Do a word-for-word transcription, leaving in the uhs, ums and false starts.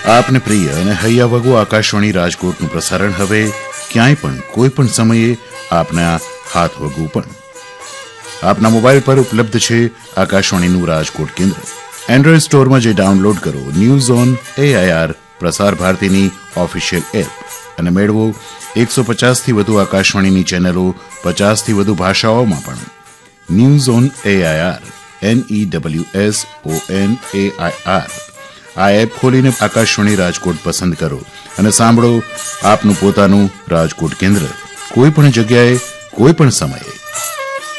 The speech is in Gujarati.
આપને પ્રિય અને હૈયા વગુ આકાશવાણી રાજકોટનું પ્રસારણ હવે ક્યાંય પણ કોઈ પણ સમયે આપના હાથ વગુ પણ આપના મોબાઈલ પર ઉપલબ્ધ છે આકાશવાણીનું રાજકોટ કેન્દ્ર. એન્ડ્રોઈડ સ્ટોરમાં જે ડાઉનલોડ કરો ન્યૂઝ ઓન એઆઈઆર પ્રસાર ભારતીની ઓફિશિયલ એપ અને મેળવો એકસો પચાસથી વધુ આકાશવાણીની ચેનલો પચાસથી વધુ ભાષાઓમાં પણ. News on AIR N E W S O N AIR આ એપ ખોલીને આકાશવાણી રાજકોટ પસંદ કરો અને સાંભળો આપનું પોતાનું રાજકોટ કેન્દ્ર કોઈ પણ જગ્યાએ કોઈ પણ સમયે.